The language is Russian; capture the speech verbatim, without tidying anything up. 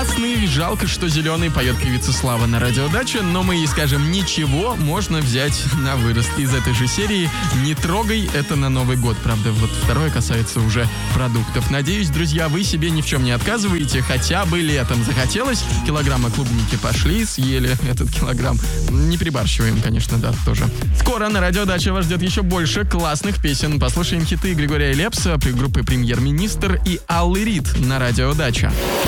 красный, жалко, что зеленый, поет певица Слава на радиодаче, но мы ей скажем, ничего, можно взять на вырост. Из этой же серии «Не трогай» — это на Новый год. Правда, вот второе касается уже продуктов. Надеюсь, друзья, вы себе ни в чем не отказываете, хотя бы летом захотелось. Килограмма клубники пошли, съели этот килограмм. Не перебарщиваем, конечно, да, тоже. Скоро на радиодаче вас ждет еще больше классных песен. Послушаем хиты Григория Лепса, группы «Премьер-министр» и Аллы Рид на радиодаче.